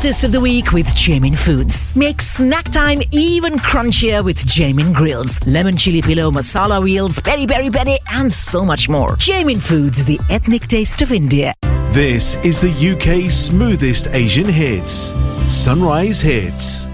Artist of the Week with Jamin Foods. Make snack time even crunchier with Jamin Grills, lemon chili pillow, masala wheels, peri peri peri, and so much more. Jamin Foods, the ethnic taste of India. This is the UK's smoothest Asian hits. Sunrise Hits.